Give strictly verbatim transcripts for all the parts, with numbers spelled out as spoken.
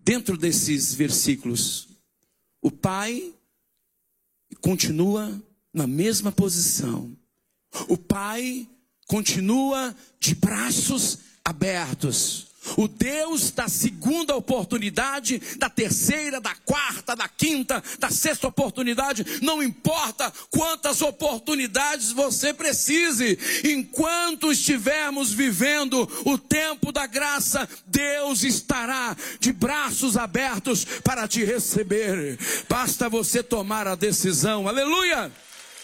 dentro desses versículos, o pai continua na mesma posição. O pai continua de braços abertos. O Deus da segunda oportunidade, da terceira, da quarta, da quinta, da sexta oportunidade, não importa quantas oportunidades você precise, enquanto estivermos vivendo o tempo da graça, Deus estará de braços abertos para te receber. Basta você tomar a decisão. Aleluia!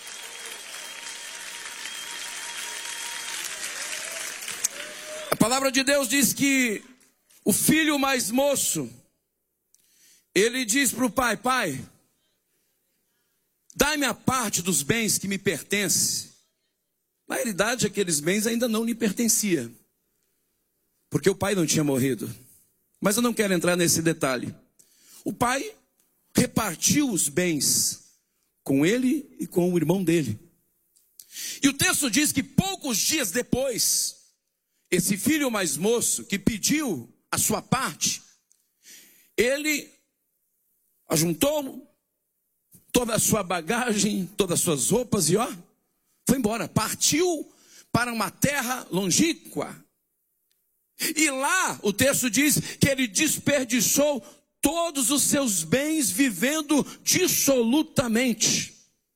A palavra de Deus diz que o filho mais moço, ele diz para o pai: pai, dai-me a parte dos bens que me pertence. Na realidade, aqueles bens ainda não lhe pertenciam, porque o pai não tinha morrido. Mas eu não quero entrar nesse detalhe. O pai repartiu os bens com ele e com o irmão dele. E o texto diz que poucos dias depois, esse filho mais moço que pediu a sua parte, ele ajuntou toda a sua bagagem, todas as suas roupas e ó, foi embora. Partiu para uma terra longínqua. E lá o texto diz que ele desperdiçou todos os seus bens vivendo dissolutamente.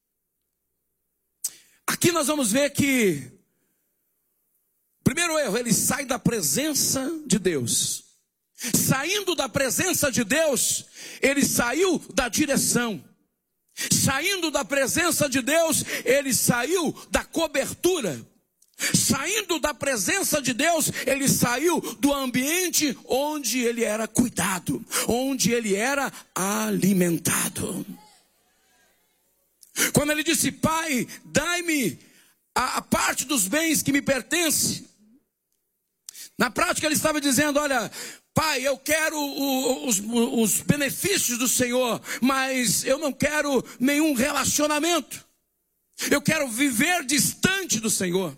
Aqui nós vamos ver que primeiro erro, ele sai da presença de Deus. Saindo da presença de Deus, ele saiu da direção. Saindo da presença de Deus, ele saiu da cobertura. Saindo da presença de Deus, ele saiu do ambiente onde ele era cuidado, onde ele era alimentado. Quando ele disse: pai, dai-me a, a parte dos bens que me pertence, na prática ele estava dizendo: olha, pai, eu quero o, os, os benefícios do Senhor, mas eu não quero nenhum relacionamento. Eu quero viver distante do Senhor.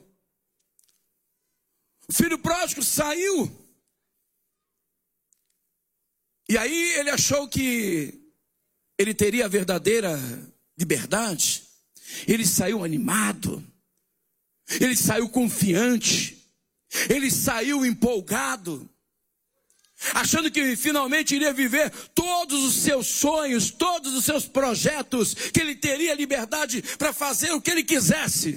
O filho pródigo saiu. E aí ele achou que ele teria a verdadeira liberdade. Ele saiu animado. Ele saiu confiante. Ele saiu empolgado, achando que finalmente iria viver todos os seus sonhos, todos os seus projetos, que ele teria liberdade para fazer o que ele quisesse.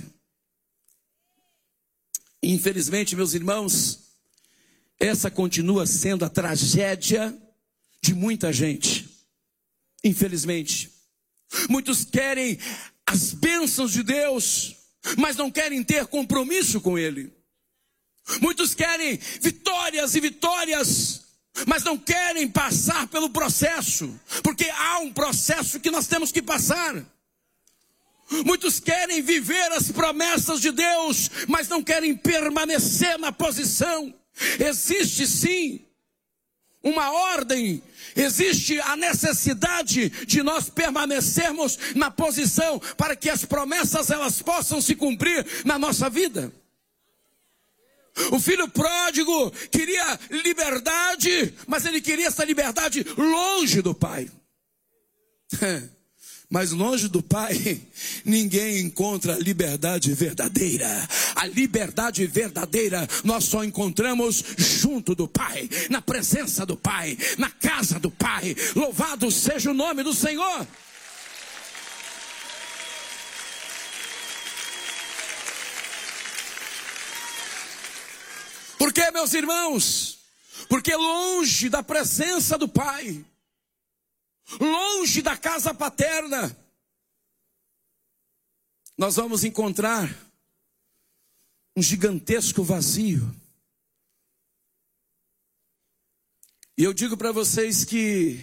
Infelizmente, meus irmãos, essa continua sendo a tragédia de muita gente. Infelizmente, muitos querem as bênçãos de Deus, mas não querem ter compromisso com Ele. Muitos querem vitórias e vitórias, mas não querem passar pelo processo, porque há um processo que nós temos que passar. Muitos querem viver as promessas de Deus, mas não querem permanecer na posição. Existe sim uma ordem, existe a necessidade de nós permanecermos na posição para que as promessas elas possam se cumprir na nossa vida. O filho pródigo queria liberdade, mas ele queria essa liberdade longe do pai. Mas longe do pai, ninguém encontra a liberdade verdadeira. A liberdade verdadeira nós só encontramos junto do Pai, na presença do Pai, na casa do Pai. Louvado seja o nome do Senhor. Por que, meus irmãos? Porque longe da presença do Pai, longe da casa paterna, nós vamos encontrar um gigantesco vazio. E eu digo para vocês que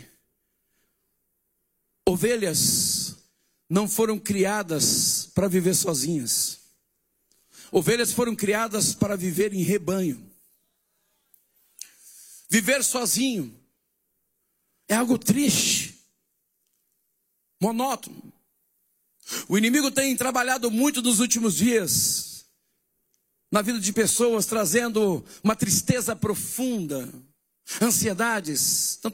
ovelhas não foram criadas para viver sozinhas. Ovelhas foram criadas para viver em rebanho. Viver sozinho é algo triste, monótono. O inimigo tem trabalhado muito nos últimos dias na vida de pessoas, trazendo uma tristeza profunda, ansiedades,